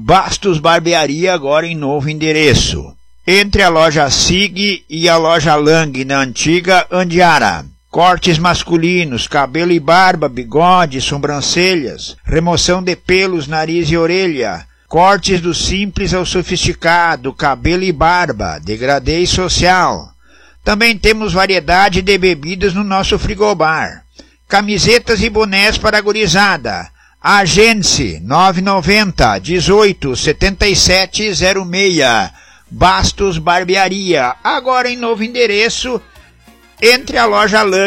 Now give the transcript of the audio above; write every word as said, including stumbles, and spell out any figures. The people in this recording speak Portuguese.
Bastos Barbearia agora em novo endereço. Entre a loja Sig e a loja Lang na antiga Andiara. Cortes masculinos, cabelo e barba, bigode, sobrancelhas, remoção de pelos, nariz e orelha. Cortes do simples ao sofisticado, cabelo e barba, degradê social. Também temos variedade de bebidas no nosso frigobar. Camisetas e bonés para a gurizada. Agende nove nove zero, dezoito, setenta e sete zero seis. Bastos Barbearia, agora em novo endereço, entre a loja Lang